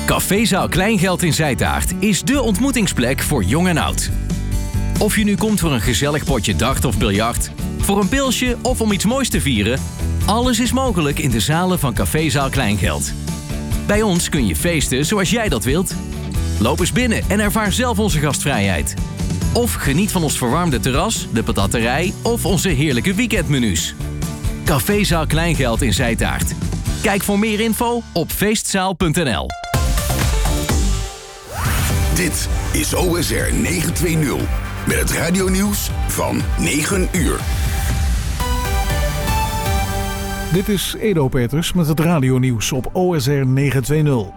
Cafézaal Kleingeld in Zijtaart is dé ontmoetingsplek voor jong en oud. Of je nu komt voor een gezellig potje dart of biljart, voor een pilsje of om iets moois te vieren, alles is mogelijk in de zalen van Cafézaal Kleingeld. Bij ons kun je feesten zoals jij dat wilt. Loop eens binnen en ervaar zelf onze gastvrijheid. Of geniet van ons verwarmde terras, de patatterij of onze heerlijke weekendmenu's. Cafézaal Kleingeld in Zijtaart. Kijk voor meer info op feestzaal.nl. Dit is OSR 920 met het radionieuws van 9 uur. Dit is Edo Peters met het radionieuws op OSR 920.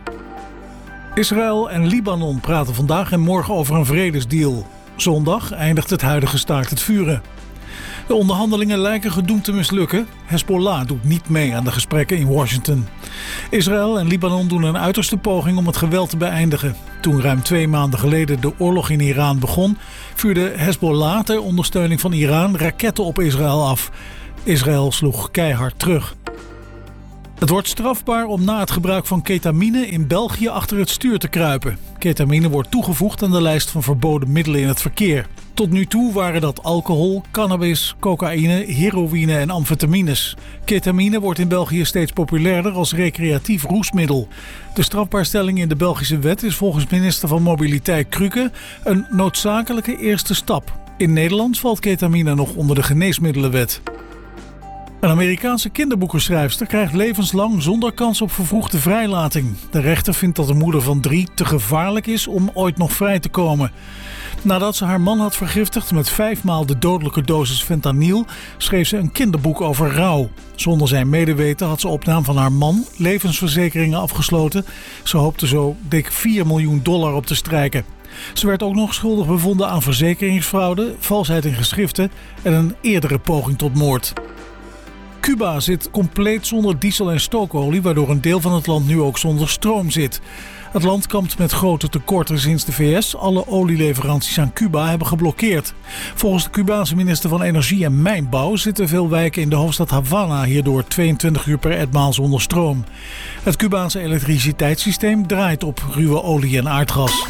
Israël en Libanon praten vandaag en morgen over een vredesdeal. Zondag eindigt het huidige staakt het vuren. De onderhandelingen lijken gedoemd te mislukken. Hezbollah doet niet mee aan de gesprekken in Washington. Israël en Libanon doen een uiterste poging om het geweld te beëindigen. Toen ruim 2 maanden geleden de oorlog in Iran begon, vuurde Hezbollah ter ondersteuning van Iran raketten op Israël af. Israël sloeg keihard terug. Het wordt strafbaar om na het gebruik van ketamine in België achter het stuur te kruipen. Ketamine wordt toegevoegd aan de lijst van verboden middelen in het verkeer. Tot nu toe waren dat alcohol, cannabis, cocaïne, heroïne en amfetamines. Ketamine wordt in België steeds populairder als recreatief roesmiddel. De strafbaarstelling in de Belgische wet is volgens minister van Mobiliteit Krukke een noodzakelijke eerste stap. In Nederland valt ketamine nog onder de geneesmiddelenwet. Een Amerikaanse kinderboekenschrijfster krijgt levenslang zonder kans op vervroegde vrijlating. De rechter vindt dat de moeder van 3 te gevaarlijk is om ooit nog vrij te komen. Nadat ze haar man had vergiftigd met 5 maal de dodelijke dosis fentanyl, schreef ze een kinderboek over rouw. Zonder zijn medeweten had ze op naam van haar man levensverzekeringen afgesloten. Ze hoopte zo dik $4 miljoen op te strijken. Ze werd ook nog schuldig bevonden aan verzekeringsfraude, valsheid in geschriften en een eerdere poging tot moord. Cuba zit compleet zonder diesel- en stookolie, waardoor een deel van het land nu ook zonder stroom zit. Het land kampt met grote tekorten sinds de VS alle olieleveranties aan Cuba hebben geblokkeerd. Volgens de Cubaanse minister van Energie en Mijnbouw zitten veel wijken in de hoofdstad Havana hierdoor 22 uur per etmaal zonder stroom. Het Cubaanse elektriciteitssysteem draait op ruwe olie en aardgas.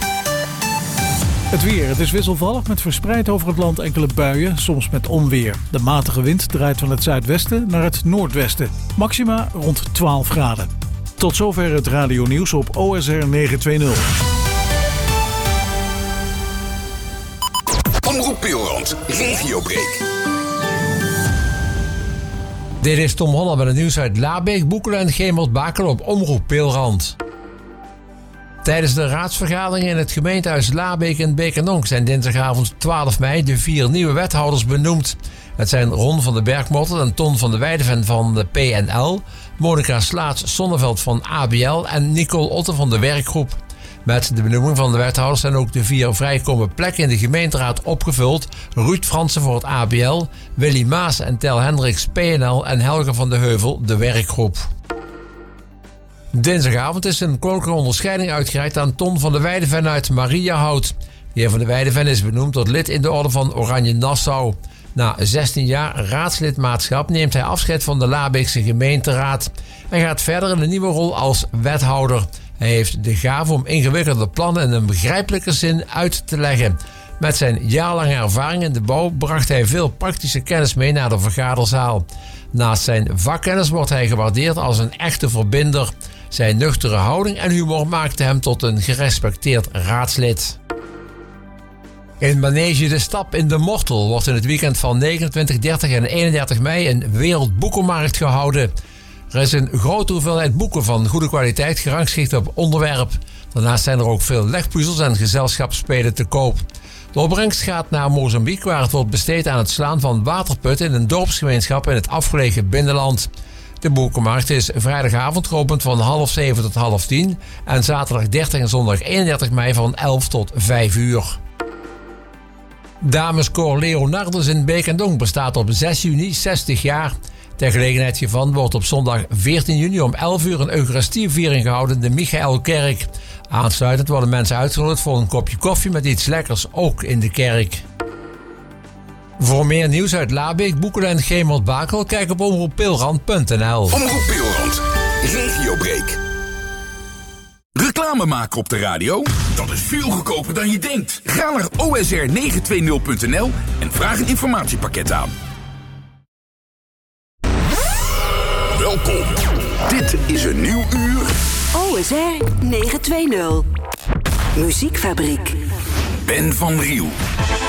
Het weer. Het is wisselvallig met verspreid over het land enkele buien, soms met onweer. De matige wind draait van het zuidwesten naar het noordwesten. Maxima rond 12 graden. Tot zover het radionieuws op OSR 920. Omroep Pilrand, regiobreak. Dit is Tom Holland met het nieuws uit Labeek, Boekelen en Gemert-Bakel op Omroep Pilrand. Tijdens de raadsvergadering in het gemeentehuis Labeek en Beek-en-Donk zijn dinsdagavond 12 mei de 4 nieuwe wethouders benoemd. Het zijn Ron van den Bergmotten en Ton van de Weideven van de PNL, Monica Slaats-Sonneveld van ABL en Nicole Otte van de werkgroep. Met de benoeming van de wethouders zijn ook de 4 vrijgekomen plekken in de gemeenteraad opgevuld. Ruud Fransen voor het ABL, Willy Maas en Tel Hendricks PNL en Helge van de Heuvel de werkgroep. Dinsdagavond is een koninklijke onderscheiding uitgereikt aan Ton van de Weideven uit Mariahout. De heer van de Weideven is benoemd tot lid in de orde van Oranje Nassau. Na 16 jaar raadslidmaatschap neemt hij afscheid van de Labeekse gemeenteraad en gaat verder in een nieuwe rol als wethouder. Hij heeft de gave om ingewikkelde plannen in een begrijpelijke zin uit te leggen. Met zijn jaarlange ervaring in de bouw bracht hij veel praktische kennis mee naar de vergaderzaal. Naast zijn vakkennis wordt hij gewaardeerd als een echte verbinder. Zijn nuchtere houding en humor maakte hem tot een gerespecteerd raadslid. In Manege de Stap in de Mortel wordt in het weekend van 29, 30 en 31 mei een wereldboekenmarkt gehouden. Er is een grote hoeveelheid boeken van goede kwaliteit gerangschikt op onderwerp. Daarnaast zijn er ook veel legpuzzels en gezelschapsspelen te koop. De opbrengst gaat naar Mozambique, waar het wordt besteed aan het slaan van waterputten in een dorpsgemeenschap in het afgelegen binnenland. De boekenmarkt is vrijdagavond geopend van 6:30 tot 9:30 en zaterdag 30 en zondag 31 mei van 11 tot 5 uur. Dameskoor Leonardus in Beek-en-Donk bestaat op 6 juni 60 jaar. Ter gelegenheid hiervan wordt op zondag 14 juni om 11 uur een Eucharistieviering gehouden in de Michaelkerk. Aansluitend worden mensen uitgenodigd voor een kopje koffie met iets lekkers, ook in de kerk. Voor meer nieuws uit Labeek, Boekelen en Gemert-Bakel, kijk op omroeppilrand.nl. Omroep Pilrand, regiobreak. Reclame. reclame maken op de radio? Dat is veel goedkoper dan je denkt. Ga naar osr920.nl en vraag een informatiepakket aan. Welkom. Dit is een nieuw uur. OSR 920. Muziekfabriek. Ben van Riel.